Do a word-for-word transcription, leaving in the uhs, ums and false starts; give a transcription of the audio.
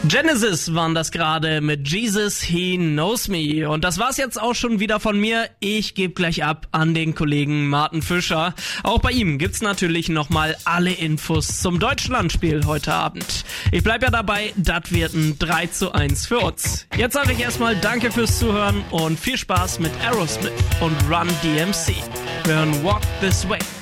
Genesis waren das gerade mit Jesus, He Knows Me. Und das war's jetzt auch schon wieder von mir. Ich gebe gleich ab an den Kollegen Martin Fischer. Auch bei ihm gibt's natürlich nochmal alle Infos zum Deutschlandspiel heute Abend. Ich bleib ja dabei, das wird ein drei zu eins für uns. Jetzt sage ich erstmal danke fürs Zuhören und viel Spaß mit Aerosmith und Run D M C. Wir hören Walk This Way.